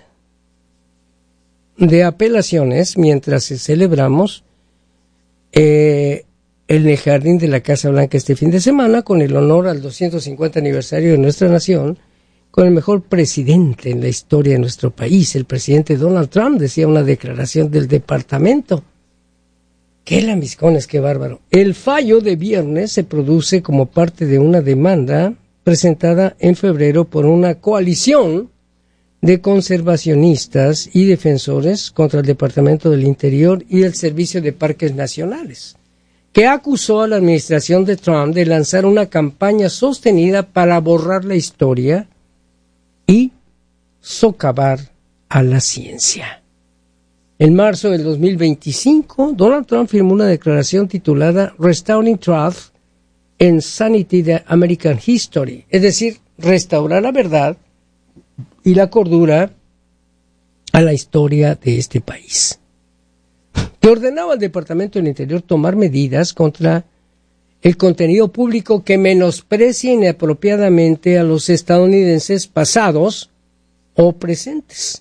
de apelaciones mientras celebramos eh, en el jardín de la Casa Blanca este fin de semana, con el honor al doscientos cincuenta aniversario de nuestra nación, con el mejor presidente en la historia de nuestro país, el presidente Donald Trump, decía una declaración del departamento. ¡Qué lambiscones, qué bárbaro! El fallo de viernes se produce como parte de una demanda presentada en febrero por una coalición de conservacionistas y defensores contra el Departamento del Interior y el Servicio de Parques Nacionales, que acusó a la administración de Trump de lanzar una campaña sostenida para borrar la historia y socavar a la ciencia. En marzo del dos mil veinticinco, Donald Trump firmó una declaración titulada Restoring Truth and Sanity de American History, es decir, restaurar la verdad y la cordura a la historia de este país, que ordenaba al Departamento del Interior tomar medidas contra el contenido público que menosprecia inapropiadamente a los estadounidenses pasados o presentes.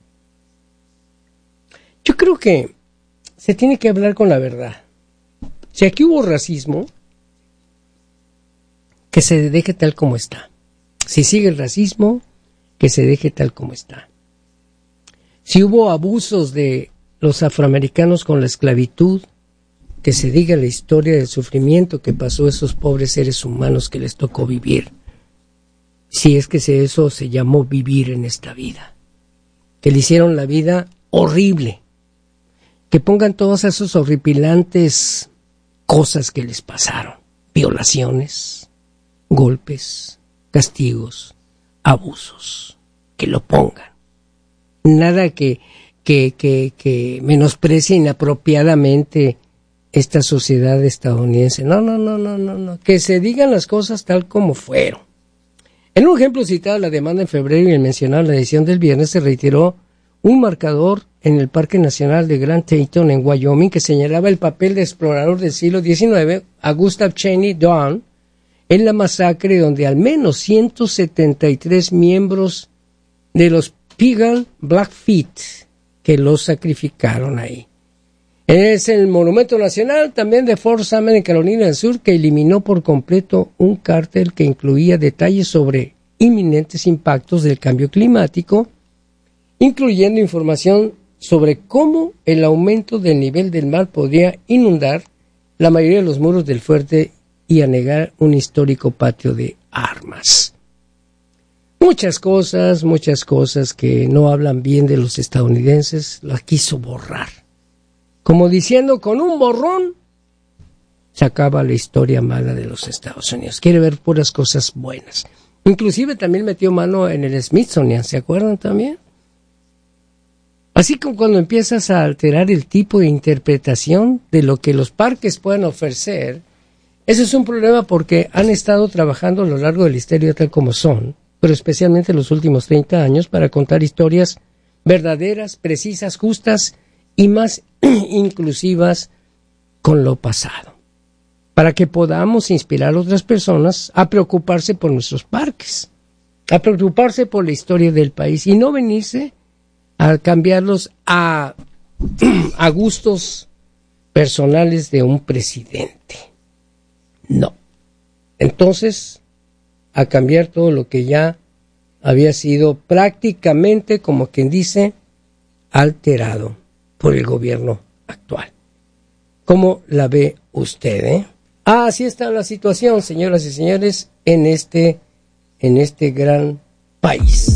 Yo creo que se tiene que hablar con la verdad. Si aquí hubo racismo, que se deje tal como está. Si sigue el racismo, que se deje tal como está. Si hubo abusos de los afroamericanos con la esclavitud, que se diga la historia del sufrimiento que pasó a esos pobres seres humanos que les tocó vivir. Si es que eso se llamó vivir en esta vida. Que le hicieron la vida horrible. Que pongan todas esas horripilantes cosas que les pasaron. Violaciones, golpes, castigos, abusos. Que lo pongan. Nada que, que, que, que menosprecie inapropiadamente esta sociedad estadounidense. No, no, no, no, no, no. Que se digan las cosas tal como fueron. En un ejemplo citado la demanda en febrero y el mencionado en la edición del viernes, se retiró un marcador en el Parque Nacional de Grand Teton en Wyoming que señalaba el papel de explorador del siglo diecinueve, a Gustav Cheney Doan, en la masacre donde al menos ciento setenta y tres miembros de los Piegan Blackfeet que los sacrificaron ahí. Es el monumento nacional también de Fort Sumner en Carolina del Sur, que eliminó por completo un cártel que incluía detalles sobre inminentes impactos del cambio climático, incluyendo información sobre cómo el aumento del nivel del mar podría inundar la mayoría de los muros del fuerte y anegar un histórico patio de armas. Muchas cosas, muchas cosas que no hablan bien de los estadounidenses, las quiso borrar. Como diciendo, con un borrón se acaba la historia mala de los Estados Unidos. Quiere ver puras cosas buenas. Inclusive también metió mano en el Smithsonian, ¿se acuerdan también? Así como cuando empiezas a alterar el tipo de interpretación de lo que los parques pueden ofrecer, ese es un problema porque han estado trabajando a lo largo de la historia tal como son, pero especialmente en los últimos treinta años, para contar historias verdaderas, precisas, justas y más inclusivas con lo pasado, para que podamos inspirar a otras personas a preocuparse por nuestros parques, a preocuparse por la historia del país y no venirse a cambiarlos a, a gustos personales de un presidente. No. Entonces, a cambiar todo lo que ya había sido prácticamente, como quien dice, alterado por el gobierno actual. ¿Cómo la ve usted, eh? Ah, así está la situación, señoras y señores, en este, en este gran país.